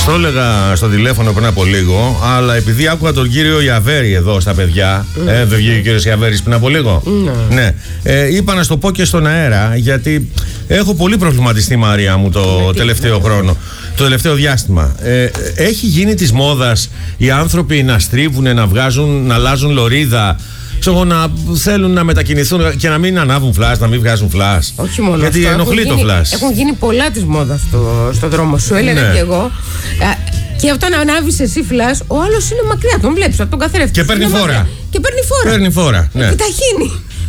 Στο έλεγα στο τηλέφωνο πριν από λίγο, αλλά επειδή άκουγα τον κύριο Ιαβέρη εδώ στα παιδιά. Δεν βγήκε ο κύριος Ιαβέρης πριν από λίγο. Ναι. Είπα να στο πω και στον αέρα, γιατί έχω πολύ προβληματιστεί, Μαρία μου, το τελευταίο χρόνο. Το τελευταίο διάστημα. Έχει γίνει της μόδας οι άνθρωποι να στρίβουν, να βγάζουν, να αλλάζουν λωρίδα. Να θέλουν να μετακινηθούν και να μην ανάβουν φλας, να μην βγάζουν φλας. Όχι μόνο γιατί αυτό, ενοχλεί το φλας. Έχουν γίνει πολλά της μόδας στο δρόμο σου, έλεγα και εγώ. Και όταν ανάβεις εσύ φλας, ο άλλος είναι μακριά, τον βλέπεις από τον καθρέφτη. Και παίρνει φόρα. Παίρνει φόρα. Ναι. Επιταχύνει.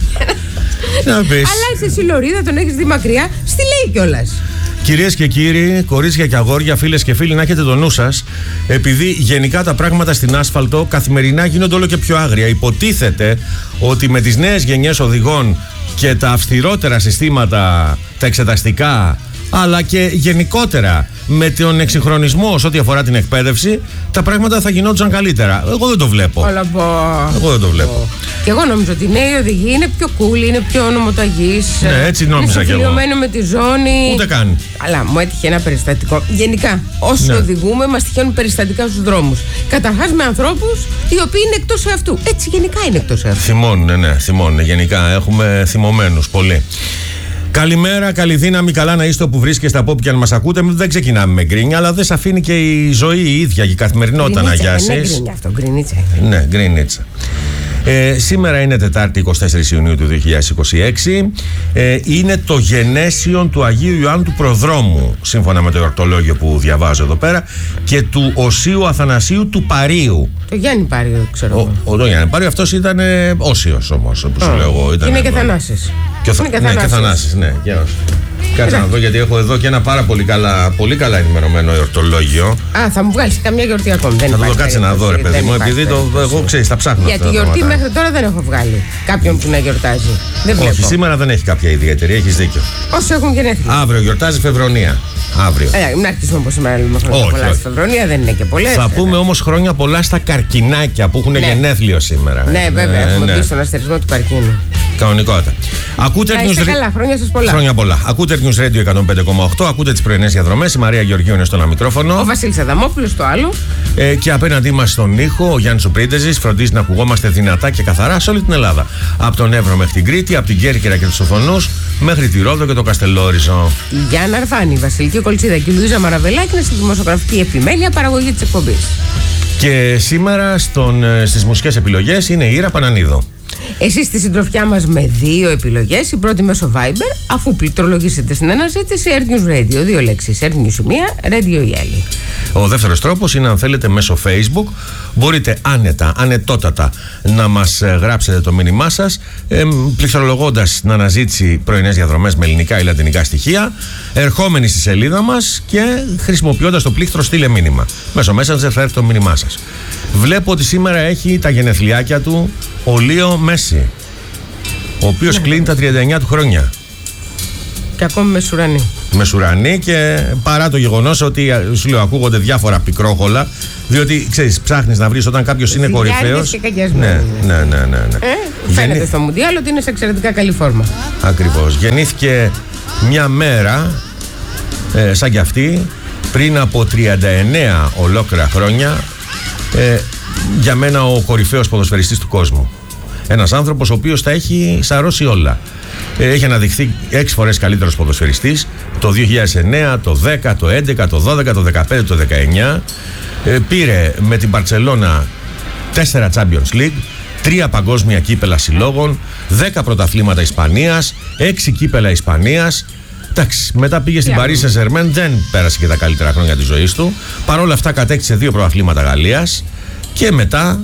Αλλάζεις εσύ λωρίδα, τον έχεις δει μακριά, στη λέει κιόλας. Κυρίες και κύριοι, κορίτσια και αγόρια, φίλες και φίλοι, να έχετε το νου σας, επειδή γενικά τα πράγματα στην άσφαλτο καθημερινά γίνονται όλο και πιο άγρια. Υποτίθεται ότι με τις νέες γενιές οδηγών και τα αυστηρότερα συστήματα, τα εξεταστικά, αλλά και γενικότερα με τον εξυγχρονισμό σε ό,τι αφορά την εκπαίδευση, τα πράγματα θα γινόντουσαν καλύτερα. Εγώ δεν το βλέπω. Εγώ δεν το βλέπω. Και εγώ νομίζω ότι οι νέοι οδηγοί είναι πιο cool, είναι πιο νομοταγείς. Ναι, έτσι νόμιζα κι εγώ. Είναι συμφιλειωμένοι με τη ζώνη. Ούτε καν. Αλλά μου έτυχε ένα περιστατικό. Γενικά, όσοι οδηγούμε, μας τυχαίνουν περιστατικά στους δρόμους. Καταρχάς με ανθρώπους οι οποίοι είναι εκτός εαυτού. Έτσι, γενικά είναι εκτός εαυτού. Θυμώνουν. Γενικά έχουμε θυμωμένους πολύ. Καλημέρα, καλή δύναμη, καλά να είστε όπου βρίσκεστε, από όπου και αν μας ακούτε. Δεν ξεκινάμε με γκρίνια, αλλά δεν σε αφήνει και η ζωή η ίδια, η καθημερινότητα να γιάσεις. Είναι γκρίνια αυτό, γκρινίτσα. Ναι, γκρινίτσα. Σήμερα είναι Τετάρτη 24 Ιουνίου του 2026. Είναι το γενέσιον του Αγίου Ιωάννου του Προδρόμου, σύμφωνα με το εορτολόγιο που διαβάζω εδώ πέρα, και του Οσίου Αθανασίου του Παρίου. Το Γιάννη Παρίου, ξέρω. Το Γιάννη Παρίου, αυτός ήταν Όσιος όμως, όπως σου λέω εγώ. Είναι και Θανάσης. Και Θανάσης, ναι. Κάτσε να δω, γιατί έχω εδώ και ένα πάρα πολύ καλά ενημερωμένο εορτολόγιο. Θα μου βγάλεις καμιά γιορτή ακόμη. Θα το κάτσε να δω, ρε παιδί μου, επειδή εγώ ξέρεις, τα ψάχνω. Γιατί γιορτή μέχρι τώρα δεν έχω βγάλει κάποιον που να γιορτάζει. Όχι, σήμερα δεν έχει κάποια ιδιαίτερη, έχεις δίκιο. Όσοι έχουν γενέθλια. Αύριο γιορτάζει Φεβρονία. Αύριο. Μην αρχίσουμε όπως σήμερα λέμε χρόνια πολλά στη Φεβρονία, δεν είναι και πολλές. Θα πούμε όμως χρόνια πολλά στα καρκινάκια που έχουν γενέθλιο σήμερα. Ναι, βέβαια, έχουμε μπει στον αστερισμό του καρκίνου. Κανονικότητα. Ακούτε καλά, χρόνια σας πολλά. Χρόνια πολλά. Ακούτε News Radio 105,8, ακούτε τις πρωινές διαδρομές. Η Μαρία Γεωργίου είναι στο ένα μικρόφωνο. Ο Βασίλης Αδαμόπουλος στο άλλο. Και απέναντί μας στον ήχο, ο Γιάννης Οπρίντεζης φροντίζει να ακουγόμαστε δυνατά και καθαρά σε όλη την Ελλάδα. Από τον Εύρο μέχρι την Κρήτη, από την Κέρκυρα και τους Οθονούς, μέχρι τη Ρόδο και το Καστελόριζο. Η Γιάννα Αρφάνη, η Βασιλική Κολτσίδα και η Λουίζα Μαραβελάκη είναι στη δημοσιογραφική επιμέλεια παραγωγή της εκπομπής. Και σήμερα στις μουσικές επιλογές είναι η Ήρα Πανανίδου. Εσείς στη συντροφιά μας με 2 επιλογές. Η πρώτη μέσω Viber, αφού πληκτρολογήσετε στην αναζήτηση Earth News Radio. 2 λέξεις, Earth News μία, Radio η άλλη. Ο δεύτερος τρόπος είναι, αν θέλετε, μέσω Facebook. Μπορείτε ανετότατα να μας γράψετε το μήνυμά σας, πληκτρολογώντας την αναζήτηση πρωινές διαδρομές με ελληνικά ή λατινικά στοιχεία, ερχόμενοι στη σελίδα μας και χρησιμοποιώντας το πλήκτρο στείλε μήνυμα. Μέσω Messenger θα έρθει το μήνυμά σας. Βλέπω ότι σήμερα έχει τα γενεθλιάκια του ο Λίο Μέση, ο οποίος κλείνει τα 39 του χρόνια. Και ακόμη Μεσουρανή, και παρά το γεγονός ότι σου λέω ακούγονται διάφορα πικρόχολα, διότι ξέρεις, ψάχνεις να βρεις όταν κάποιος είναι κορυφαίος. Ναι. Φαίνεται στο Μουντιάλ ότι είναι σε εξαιρετικά καλή φόρμα. Ακριβώς. Γεννήθηκε μια μέρα σαν κι αυτή πριν από 39 ολόκληρα χρόνια. Για μένα ο κορυφαίος ποδοσφαιριστής του κόσμου. Ένας άνθρωπος ο οποίος τα έχει σαρώσει όλα. Έχει αναδειχθεί 6 φορές καλύτερος ποδοσφαιριστής, το 2009, το 10, το 11, το 12, το 15, το 19. Πήρε με την Μπαρτσελώνα 4 Champions League, 3 παγκόσμια κύπελα συλλόγων, 10 πρωταθλήματα Ισπανίας, 6 κύπελα Ισπανίας. Εντάξει, μετά πήγε στην Paris Saint-Germain, δεν πέρασε και τα καλύτερα χρόνια της ζωής του. Παρ' όλα αυτά κατέκτησε 2 πρωταθλήματα Γαλλίας και μετά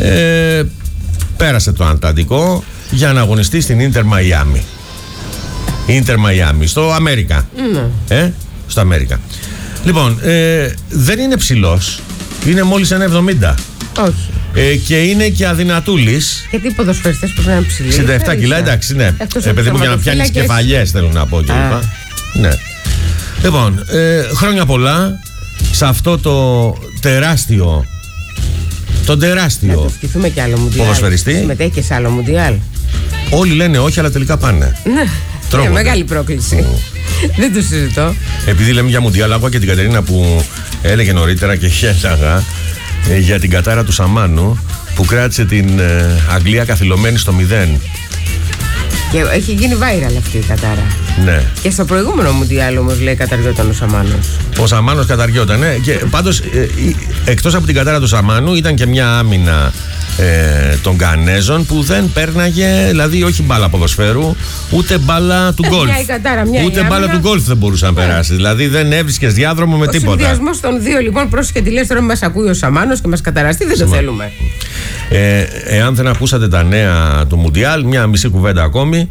πέρασε το Ατλαντικό για να αγωνιστεί στην Inter Miami. Inter Miami, στο Αμέρικα. Στο Αμέρικα. Λοιπόν, δεν είναι ψηλός, είναι μόλις 1,70. Όχι. Και είναι και αδυνατούλης. Γιατί οι ποδοσφαιριστές που είναι ψηλοί. 67 κιλά, εντάξει, ναι. Παιδί μου, για να πιάνεις κεφαλιές, θέλω να πω κλπ. Ναι. Λοιπόν, χρόνια πολλά σε αυτό το τεράστιο. Τον τεράστιο. Να το σκεφτούμε κι άλλο Μουντιάλ. Ποδοσφαιριστή. Συμμετέχει και σε άλλο Μουντιάλ. Όλοι λένε όχι, αλλά τελικά πάνε. Ναι. Τρώγονται. Μεγάλη πρόκληση. Δεν το συζητώ. Επειδή λέμε για Μουντιάλ, άκουγα και την Κατερίνα που έλεγε νωρίτερα και χαίραγα για την κατάρα του Σαμάνου που κράτησε την Αγγλία καθυλωμένη στο 0. Και έχει γίνει viral αυτή η κατάρα. Ναι. Και στο προηγούμενο Μουντιάλ όμως λέει καταριόταν ο Σαμάνος. Ο Σαμάνος καταριόταν, ναι. Και πάντως εκτός από την κατάρα του Σαμάνου ήταν και μια άμυνα των Γκανέζων που δεν πέρναγε, δηλαδή όχι μπάλα ποδοσφαίρου, ούτε μπάλα του γκολφ. Ούτε μπάλα του γκολφ δεν μπορούσε να περάσει. Δηλαδή δεν έβρισκες διάδρομο με τίποτα. Ο συνδυασμός των δύο λοιπόν, πρόσεχε τι λες τώρα, μας ακούει ο Σαμάνος και μας καταραστεί, δεν το θέλουμε. Εάν δεν ακούσατε τα νέα του Μουντιάλ, μια μισή κουβέντα ακόμη.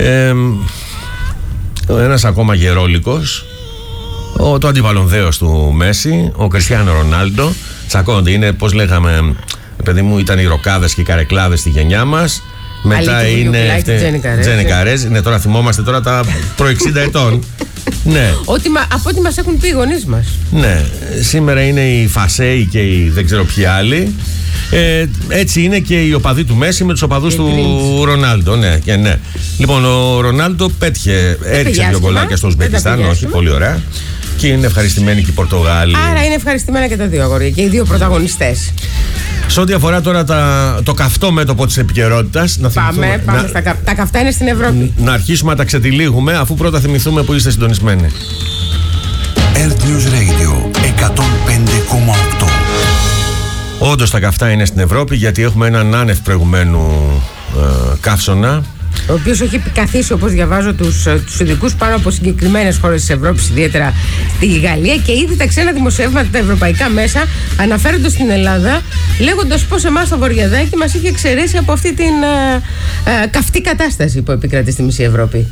Ένας ακόμα γερόλικος, το αντιβαλλονδέος του Μέση, ο Κριστιάνο Ρονάλντο. Τσακώνονται, είναι πώς λέγαμε, παιδί μου, ήταν οι ροκάδες και οι καρεκλάδες στη γενιά μας. Μετά είναι Τζένι Καρέζ. Ναι, τώρα θυμόμαστε τώρα τα προ 60 ετών. Ναι. Από ό,τι μας έχουν πει οι γονείς μας. Ναι, σήμερα είναι οι Φασέοι και οι δεν ξέρω ποιοι άλλοι. Έτσι είναι και οι οπαδοί του Μέση με τους οπαδούς του Ρονάλντο. Ναι, και ναι. Λοιπόν, ο Ρονάλντο πέτυχε, έριξε δύο γκολάκια στο Ουσμπεκιστάν. Όχι, πολύ ωραία. Και είναι ευχαριστημένοι και οι Πορτογάλοι. Άρα είναι ευχαριστημένα και τα δύο αγόρια και οι δύο πρωταγωνιστές. Σε ό,τι αφορά τώρα το καυτό μέτωπο της επικαιρότητας, πάμε τα καυτά είναι στην Ευρώπη. Να αρχίσουμε να τα ξετυλίγουμε, αφού πρώτα θυμηθούμε που είστε συντονισμένοι. Earth News Radio 105,8. Όντως τα καυτά είναι στην Ευρώπη, γιατί έχουμε έναν άνευ προηγουμένου καύσωνα, ο οποίος έχει επικαθίσει, όπως διαβάζω, τους ειδικούς πάνω από συγκεκριμένες χώρες της Ευρώπης, ιδιαίτερα στη Γαλλία, και ήδη τα ξένα δημοσιεύματα, τα ευρωπαϊκά μέσα, αναφέρονται στην Ελλάδα, λέγοντας πως εμάς το βορειαδάκι μας είχε εξαιρέσει από αυτή την καυτή κατάσταση που επικρατεί στη μισή Ευρώπη.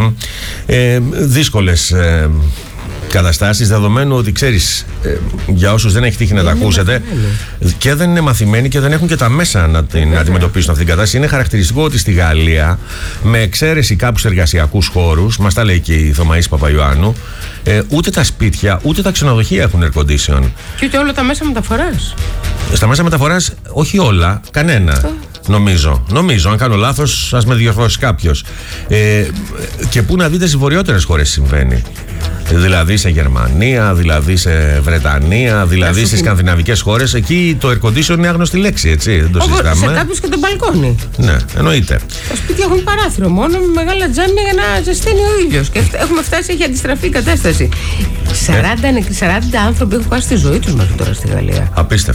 Δύσκολες καταστάσεις, δεδομένου ότι ξέρεις, για όσους δεν έχει τύχει να τα ακούσετε και δεν είναι μαθημένοι και δεν έχουν και τα μέσα να την αντιμετωπίσουν αυτή την κατάσταση, είναι χαρακτηριστικό ότι στη Γαλλία, με εξαίρεση κάποιους εργασιακούς χώρους, μας τα λέει και η Θωμαΐς Παπαϊωάννου, ούτε τα σπίτια ούτε τα ξενοδοχεία έχουν air condition. Και ούτε όλα τα μέσα μεταφοράς. Στα μέσα μεταφοράς, όχι όλα, κανένα. Νομίζω, αν κάνω λάθος, ας με διορθώσει κάποιος. Και πού να δείτε, στις βορειότερες χώρες συμβαίνει. Δηλαδή σε Γερμανία, δηλαδή σε Βρετανία, δηλαδή στις σκανδιναβικές χώρες. Εκεί το air condition είναι άγνωστη λέξη, έτσι. Δεν το συζητάμε. Σε κάποιους και το μπαλκόνι. Ναι, εννοείται. Τα σπίτια έχουν παράθυρο μόνο με μεγάλα τζάμια για να ζεσταίνει ο ήλιος. Και έχουμε φτάσει, έχει αντιστραφεί η κατάσταση. 40 άνθρωποι έχουν χάσει τη ζωή τους μέχρι τώρα στη Γαλλία.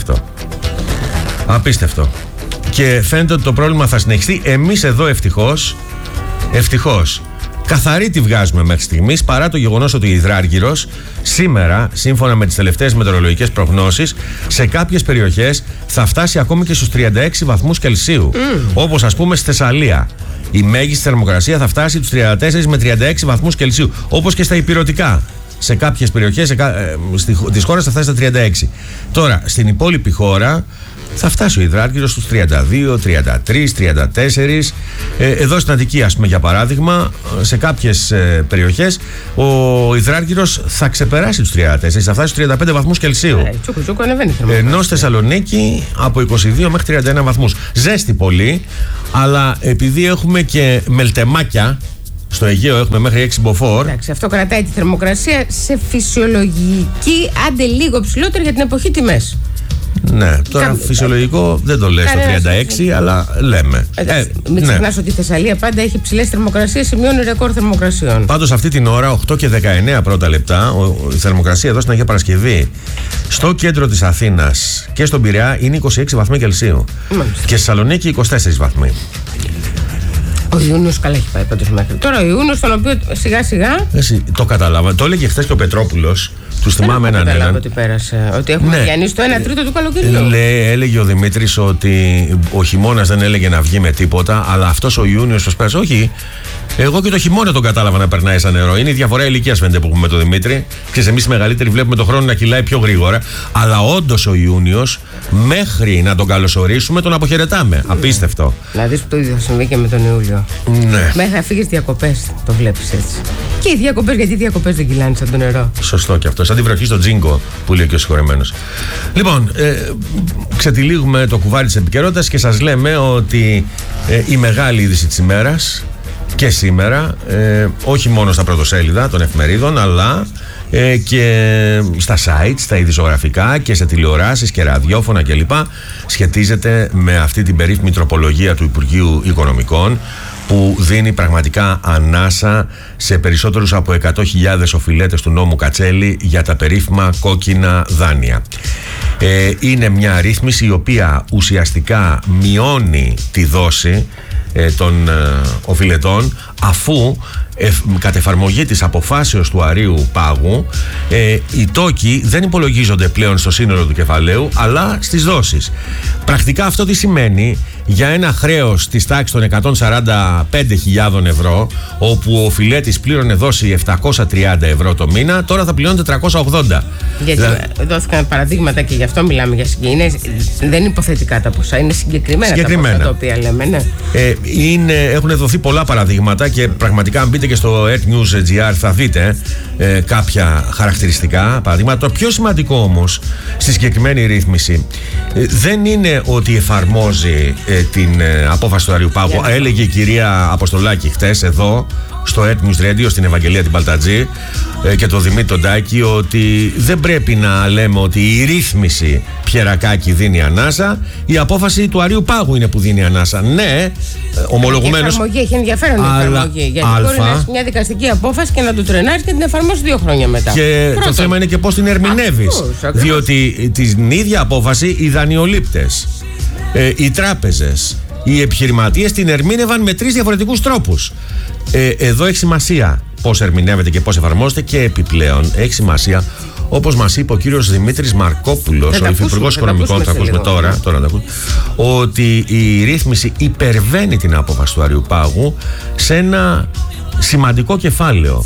Απίστευτο. Και φαίνεται ότι το πρόβλημα θα συνεχιστεί. Εμείς εδώ ευτυχώς, καθαρή τη βγάζουμε μέχρι στιγμής, παρά το γεγονός ότι ο υδράργυρος σήμερα, σύμφωνα με τις τελευταίες μετεωρολογικές προγνώσεις, σε κάποιες περιοχές θα φτάσει ακόμη και στους 36 βαθμούς Κελσίου. Όπως ας πούμε στη Θεσσαλία. Η μέγιστη θερμοκρασία θα φτάσει τους 34 με 36 βαθμούς Κελσίου. Όπως και στα ηπειρωτικά. Σε κάποιες περιοχές της χώρας θα φτάσει στα 36. Τώρα, στην υπόλοιπη χώρα θα φτάσει ο υδράργυρος στους 32, 33, 34. Εδώ στην Αττική, ας πούμε, για παράδειγμα, σε κάποιες περιοχές ο υδράργυρος θα ξεπεράσει τους 34, θα φτάσει στους 35 βαθμούς Κελσίου. Τσούκου ανεβαίνει. Ενώ στη Θεσσαλονίκη από 22 μέχρι 31 βαθμούς. Ζέστη πολύ, αλλά επειδή έχουμε και μελτεμάκια, στο Αιγαίο έχουμε μέχρι 6 μποφόρ. Εντάξει, αυτό κρατάει τη θερμοκρασία σε φυσιολογική, άντε λίγο ψηλότερη για την εποχή τιμές. Ναι, τώρα φυσιολογικό δεν το λες στο 36, αλλά λέμε. Μην ξεχνάς ότι η Θεσσαλία πάντα έχει ψηλές θερμοκρασίες, σημειώνει ρεκόρ θερμοκρασιών. Πάντως αυτή την ώρα, 8 και 19 πρώτα λεπτά, η θερμοκρασία εδώ στην Αγία Παρασκευή, στο κέντρο της Αθήνας και στον Πειραιά είναι 26 βαθμοί Κελσίου. Και στη Θεσσαλονίκη 24 βαθμοί. Ο Ιούνιος καλά έχει πάει πάντως μέχρι τώρα. Ο Ιούνιος, τον οποίο σιγά σιγά. Εσύ, το κατάλαβα. Το έλεγε χθες και ο Πετρόπουλος. Τους θυμάμαι έναν. Δεν κατάλαβα ότι πέρασε. Ότι έχουμε διανύσει το 1/3 του καλοκαιριού. Έλεγε ο Δημήτρης ότι ο χειμώνας δεν έλεγε να βγει με τίποτα, αλλά αυτός ο Ιούνιος τους πέρασε. Όχι. Εγώ και το χειμώνα τον κατάλαβα να περνάει σαν νερό. Είναι η διαφορά ηλικίας, φαίνεται, που έχουμε με τον Δημήτρη. Ξέρεις, εμείς οι μεγαλύτεροι βλέπουμε τον χρόνο να κυλάει πιο γρήγορα. Αλλά όντως ο Ιούνιος, μέχρι να τον καλωσορίσουμε, τον αποχαιρετάμε. Απίστευτο. Δηλαδή που το ίδιο θα συμβεί και με τον Ιούλιο. Ναι. Μέχρι να φύγεις διακοπές, το βλέπεις έτσι. Και οι διακοπές, γιατί οι διακοπές δεν κυλάνε σαν το νερό. Σωστό και αυτό. Σαν τη βροχή στο τζίνκο που λέει και ο συγχωρεμένος. Λοιπόν, ξετυλίγουμε το κουβάρι της επικαιρότητας και σας λέμε ότι η μεγάλη είδηση της ημέρας και σήμερα, όχι μόνο στα πρωτοσέλιδα των εφημερίδων, αλλά και στα sites, στα ειδησιογραφικά και σε τηλεοράσεις και ραδιόφωνα κλπ. Σχετίζεται με αυτή την περίφημη τροπολογία του Υπουργείου Οικονομικών, που δίνει πραγματικά ανάσα σε περισσότερους από 100.000 οφειλέτες του νόμου Κατσέλη για τα περίφημα κόκκινα δάνεια. Είναι μια ρύθμιση η οποία ουσιαστικά μειώνει τη δόση των οφειλετών, αφού κατ' εφαρμογή της αποφάσεως του Αρείου Πάγου οι τόκοι δεν υπολογίζονται πλέον στο σύνολο του κεφαλαίου, αλλά στις δόσεις. Πρακτικά αυτό τι σημαίνει? Για ένα χρέος της τάξης των 145.000 ευρώ, όπου ο οφειλέτης πλήρωνε δόση 730 ευρώ το μήνα, τώρα θα πληρώνει 480. Γιατί δόθηκαν παραδείγματα και γι' αυτό μιλάμε για δεν είναι υποθετικά τα ποσά, είναι συγκεκριμένα τα ποσά τα οποία λέμε, ναι. Έχουν δοθεί πολλά παραδείγματα και πραγματικά αν μπείτε και στο EarthNews.gr θα δείτε κάποια χαρακτηριστικά παραδείγματα. Το πιο σημαντικό όμως στη συγκεκριμένη ρύθμιση δεν είναι ότι εφαρμόζει την απόφαση του Αρείου Πάγου. Έλεγε η κυρία Αποστολάκη χτες εδώ στο EarthNews Radio, στην Ευαγγελία την Παλτατζή και το Δημήτρη τον Τάκη, ότι δεν πρέπει να λέμε ότι η ρύθμιση Πιερακάκη δίνει ανάσα, η απόφαση του Αρείου Πάγου είναι που δίνει ανάσα. Ναι, ομολογουμένως. Η εφαρμογή έχει ενδιαφέρον, η εφαρμογή. Γιατί μπορεί να έχει μια δικαστική απόφαση και να το τρενάρει και την εφαρμόσει 2 χρόνια μετά. Και το θέμα είναι και πώς την ερμηνεύεις. Διότι την ίδια απόφαση οι δανειολήπτες, οι τράπεζες, οι επιχειρηματίες την ερμήνευαν με 3 διαφορετικούς τρόπους. Εδώ έχει σημασία πώς ερμηνεύεται και πώς εφαρμόζεται, και επιπλέον έχει σημασία, όπως μας είπε ο κύριος Δημήτρης Μαρκόπουλος, ο Υφυπουργός Οικονομικών, θα ακούσουμε τώρα, ότι η ρύθμιση υπερβαίνει την απόφαση του Αρείου Πάγου σε ένα σημαντικό κεφάλαιο.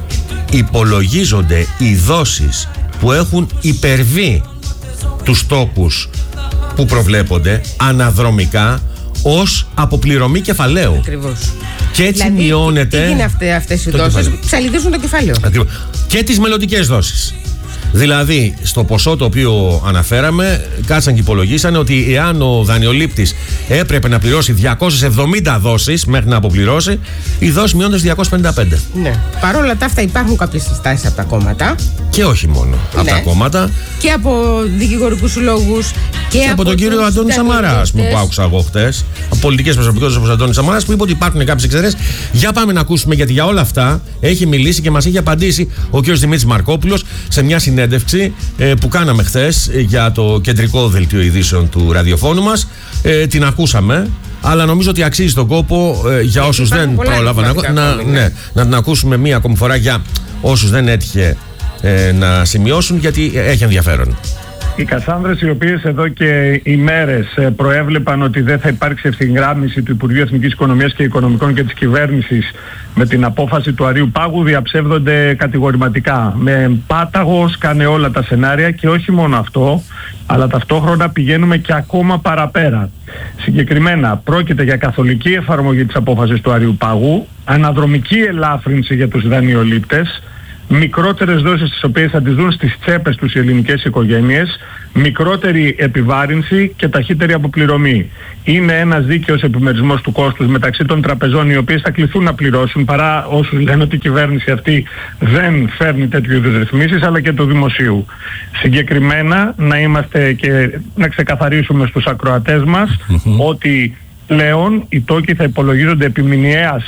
Υπολογίζονται οι δόσεις που έχουν υπερβεί τους τόκους που προβλέπονται αναδρομικά ως αποπληρωμή κεφαλαίου. Ακριβώς. Και έτσι δηλαδή, μειώνεται. Τι είναι αυτές οι δόσεις? Ψαλιδίζουν το κεφάλαιο. Ακριβώς. Και τις μελλοντικές δόσεις. Δηλαδή, στο ποσό το οποίο αναφέραμε, κάτσαν και υπολογίσανε ότι εάν ο δανειολήπτης έπρεπε να πληρώσει 270 δόσεις μέχρι να αποπληρώσει, η δόση μειώνεται στις 255. Ναι. Παρ' όλα τα αυτά υπάρχουν κάποιες συστάσεις από τα κόμματα. Και όχι μόνο από τα κόμματα. Και από δικηγορικούς συλλόγους. Και από τον κύριο Αντώνη Σαμαρά, που άκουσα εγώ χτες. Από πολιτικές προσωπικότητες όπως ο Αντώνης Σαμαράς, που είπε ότι υπάρχουν κάποιες εξαιρέσεις. Για πάμε να ακούσουμε, γιατί για όλα αυτά έχει μιλήσει και μας έχει απαντήσει ο κύριος Δημήτρης Μαρκόπουλος σε μια συνέντευξη που κάναμε χθες για το κεντρικό δελτίο ειδήσεων του ραδιοφώνου μας. Την ακούσαμε, αλλά νομίζω ότι αξίζει τον κόπο για όσους δεν πρόλαβαν να την ακούσουμε μία ακόμη φορά, για όσους δεν έτυχε να σημειώσουν, γιατί έχει ενδιαφέρον. Οι Κασάνδρες, οι οποίες εδώ και ημέρες προέβλεπαν ότι δεν θα υπάρξει ευθυγράμμιση του Υπουργείου Εθνικής Οικονομίας και Οικονομικών και της κυβέρνησης με την απόφαση του Αρείου Πάγου, διαψεύδονται κατηγορηματικά. Με πάταγο σκάνε όλα τα σενάρια, και όχι μόνο αυτό, αλλά ταυτόχρονα πηγαίνουμε και ακόμα παραπέρα. Συγκεκριμένα πρόκειται για καθολική εφαρμογή της απόφασης του Αρείου Πάγου, αναδρομική ελάφρυνση για τους δανειολήπτες, μικρότερες δόσεις τις οποίες θα τις δουν στις τσέπες τους οι ελληνικές οικογένειες, μικρότερη επιβάρυνση και ταχύτερη αποπληρωμή. Είναι ένας δίκαιος επιμερισμός του κόστους μεταξύ των τραπεζών, οι οποίες θα κληθούν να πληρώσουν, παρά όσους λένε ότι η κυβέρνηση αυτή δεν φέρνει τέτοιου είδους ρυθμίσεις, αλλά και του δημοσίου. Συγκεκριμένα να είμαστε και να ξεκαθαρίσουμε στους ακροατές μας ότι πλέον οι τόκοι θα υπολογίζονται επί μηνιαίας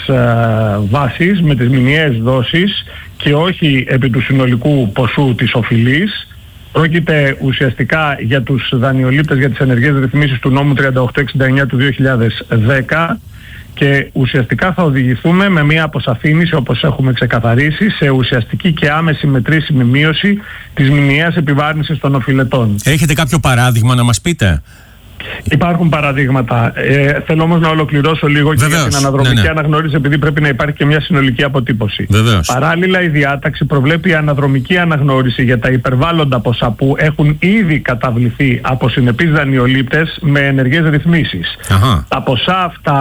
βάσης, με τις μηνιαίες δόσεις, και όχι επί του συνολικού ποσού της οφειλής. Πρόκειται ουσιαστικά για τους δανειολήπτες για τις ενεργές ρυθμίσεις του νόμου 3869 του 2010, και ουσιαστικά θα οδηγηθούμε με μια αποσαφήνιση, όπως έχουμε ξεκαθαρίσει, σε ουσιαστική και άμεση μετρήσιμη μείωση της μηνιαίας επιβάρυνσης των οφειλετών. Έχετε κάποιο παράδειγμα να μας πείτε? Υπάρχουν παραδείγματα. Θέλω όμως να ολοκληρώσω λίγο και για την αναδρομική αναγνώριση, επειδή πρέπει να υπάρχει και μια συνολική αποτύπωση. Παράλληλα, η διάταξη προβλέπει αναδρομική αναγνώριση για τα υπερβάλλοντα ποσά που έχουν ήδη καταβληθεί από συνεπείς δανειολήπτες με ενεργές ρυθμίσεις. Τα ποσά αυτά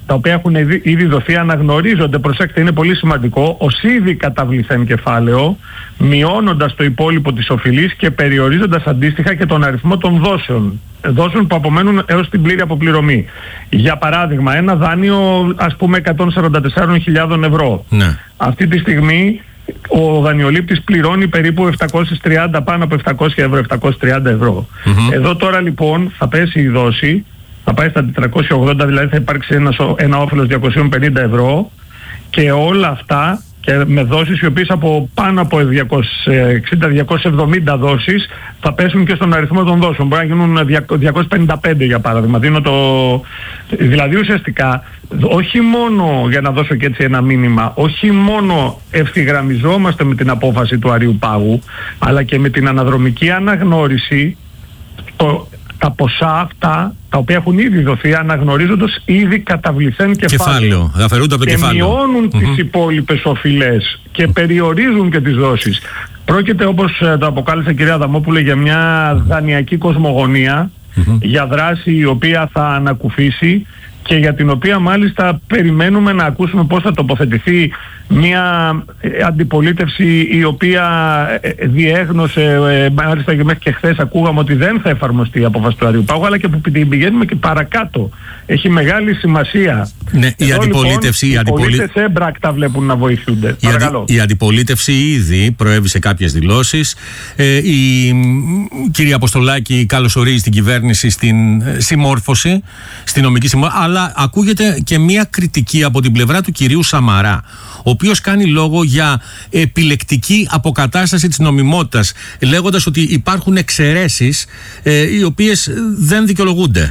τα οποία έχουν ήδη δοθεί αναγνωρίζονται, προσέξτε, είναι πολύ σημαντικό, ως ήδη καταβληθέν κεφάλαιο, μειώνοντας το υπόλοιπο της οφειλής και περιορίζοντας αντίστοιχα και τον αριθμό των δόσεων που απομένουν έως την πλήρη αποπληρωμή. Για παράδειγμα, ένα δάνειο ας πούμε 144.000 ευρώ. Ναι. Αυτή τη στιγμή ο δανειολήπτης πληρώνει περίπου 730, πάνω από 700 ευρώ, 730 ευρώ. Εδώ τώρα λοιπόν θα πέσει η δόση, θα πάει στα 480, δηλαδή θα υπάρξει ένα όφελος 250 ευρώ και όλα αυτά και με δόσεις οι οποίες από πάνω από 260-270 δόσεις θα πέσουν και στον αριθμό των δόσεων. Μπορεί να γίνουν 255 για παράδειγμα. Δηλαδή ουσιαστικά όχι μόνο, για να δώσω και έτσι ένα μήνυμα, όχι μόνο ευθυγραμμιζόμαστε με την απόφαση του Αριουπάγου, αλλά και με την αναδρομική αναγνώριση τα ποσά αυτά τα οποία έχουν ήδη δοθεί αναγνωρίζοντας ήδη καταβληθέν κεφάλαιο. Αφαιρούνται από το κεφάλαιο. Μειώνουν τις υπόλοιπες οφειλές και περιορίζουν και τις δόσεις. Πρόκειται, όπως το αποκάλεσε η κυρία Αδαμόπουλε, για μια δανειακή κοσμογονία, για δράση η οποία θα ανακουφίσει και για την οποία μάλιστα περιμένουμε να ακούσουμε πώς θα τοποθετηθεί μια αντιπολίτευση η οποία διέγνωσε, μάλιστα και μέχρι και χθες ακούγαμε ότι δεν θα εφαρμοστεί η απόφαση του Αριουπάγου, αλλά και που πηγαίνουμε και παρακάτω. Έχει μεγάλη σημασία. Ναι, η αντιπολίτευση. Οι πολίτες έμπρακτα βλέπουν να βοηθούνται. Η αντιπολίτευση ήδη προέβη σε κάποιες δηλώσεις. Η κυρία Αποστολάκη καλωσορίζει την κυβέρνηση στην συμμόρφωση, στην νομική συμμόρφωση, αλλά ακούγεται και μια κριτική από την πλευρά του κυρίου Σαμαρά, ο οποίος κάνει λόγο για επιλεκτική αποκατάσταση της νομιμότητας, λέγοντας ότι υπάρχουν εξαιρέσεις οι οποίες δεν δικαιολογούνται.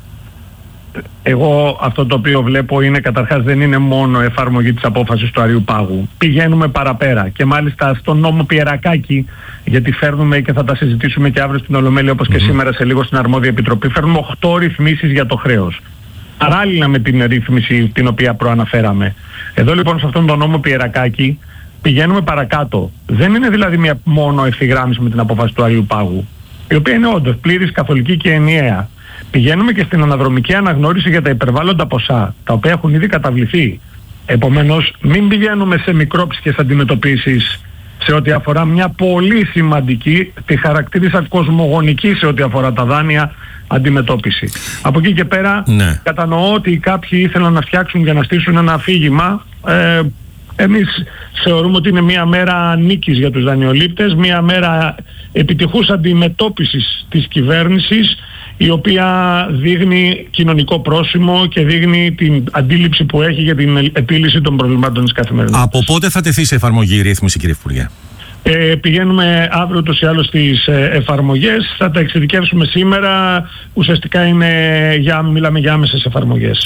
Εγώ αυτό το οποίο βλέπω είναι, καταρχάς, δεν είναι μόνο εφαρμογή της απόφασης του Αριουπάγου. Πηγαίνουμε παραπέρα και μάλιστα στον νόμο Πιερακάκη, γιατί φέρνουμε και θα τα συζητήσουμε και αύριο στην Ολομέλεια, όπως και σήμερα σε λίγο στην Αρμόδια Επιτροπή, φέρνουμε 8 ρυθμίσεις για το χρέος. Παράλληλα με την ρύθμιση την οποία προαναφέραμε. Εδώ λοιπόν σε αυτόν τον νόμο Πιερακάκη πηγαίνουμε παρακάτω. Δεν είναι δηλαδή μια μόνο ευθυγράμμιση με την απόφαση του Αριουπάγου, η οποία είναι όντως πλήρης, καθολική και ενιαία. Πηγαίνουμε και στην αναδρομική αναγνώριση για τα υπερβάλλοντα ποσά, τα οποία έχουν ήδη καταβληθεί. Επομένως, μην πηγαίνουμε σε μικρόψυχες αντιμετωπίσεις σε ό,τι αφορά μια πολύ σημαντική, τη χαρακτήρισα κοσμογονική σε ό,τι αφορά τα δάνεια, αντιμετώπιση. Από εκεί και πέρα, ναι, κατανοώ ότι κάποιοι ήθελαν να φτιάξουν και να στήσουν ένα αφήγημα. Εμείς θεωρούμε ότι είναι μια μέρα νίκης για τους δανειολήπτες, μια μέρα επιτυχούς αντιμετώπισης της κυβέρνησης, η οποία δείχνει κοινωνικό πρόσημο και δείχνει την αντίληψη που έχει για την επίλυση των προβλημάτων της καθημερινότητας. Από πότε θα τεθεί σε εφαρμογή η ρύθμιση, κύριε Υπουργέ? Πηγαίνουμε αύριο ούτως ή άλλως στις εφαρμογές, θα τα εξειδικεύσουμε σήμερα, ουσιαστικά μιλάμε για άμεσες εφαρμογές.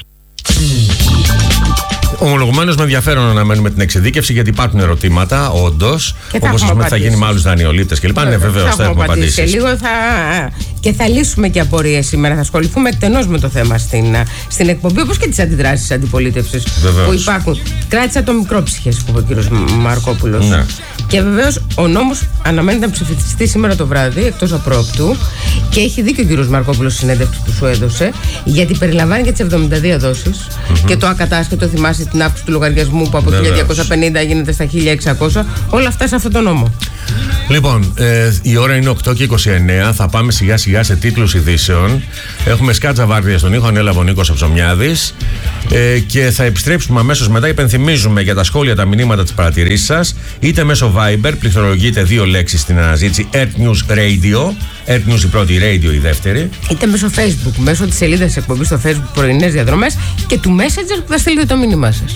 Ομολογουμένως με ενδιαφέρον να αναμένουμε την εξειδίκευση, γιατί υπάρχουν ερωτήματα, όντως. Όπως θα γίνει με άλλους δανειολήπτες κλπ. Ναι, βεβαίως θα έχουμε απαντήσεις. Λίγο και θα λύσουμε και απορίες σήμερα. Θα ασχοληθούμε εκτενώς με το θέμα στην εκπομπή, όπως και τις αντιδράσεις της αντιπολίτευσης που υπάρχουν. Κράτησα το μικρόψυχες, που είπε ο κύριος Μαρκόπουλος. Ναι. Και βεβαίως ο νόμος αναμένεται να ψηφιστεί σήμερα το βράδυ, εκτός απρόπτου. Και έχει δίκιο ο κύριος Μαρκόπουλος στη συνέντευξη που σου έδωσε, γιατί περιλαμβάνει και τις 72 δόσεις και το ακατάσχετο, θυμάσαι την αύξηση του λογαριασμού που από 1.250 γίνεται στα 1.600. Όλα αυτά σε αυτόν τον νόμο. Λοιπόν, η ώρα είναι 8:29. Θα πάμε σιγά σιγά σε τίτλους ειδήσεων. Έχουμε Σκάτζα Βάρδια στον ήχο, ανέλαβε ο Νίκος Αψομιάδης. Και θα επιστρέψουμε αμέσως μετά. Υπενθυμίζουμε για τα σχόλια, τα μηνύματα, τις παρατηρήσεις σας, είτε μέσω Viber, πληκτρολογείτε 2 λέξεις στην αναζήτηση Earth News Radio. Earth News η πρώτη, Radio η δεύτερη. Είτε μέσω Facebook, μέσω της σελίδας της εκπομπής στο Facebook Πρωινές Διαδρομές και του Messenger που θα στείλετε το μήνυμά σας.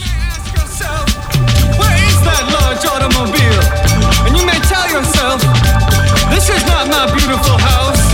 This is not my beautiful